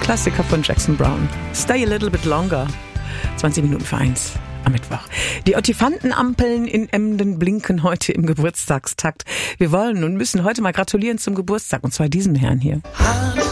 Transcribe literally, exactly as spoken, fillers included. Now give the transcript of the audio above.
Klassiker von Jackson Browne. Stay a little bit longer. zwanzig Minuten für eins am Mittwoch. Die Ottifantenampeln in Emden blinken heute im Geburtstagstakt. Wir wollen und müssen heute mal gratulieren zum Geburtstag, und zwar diesem Herrn hier.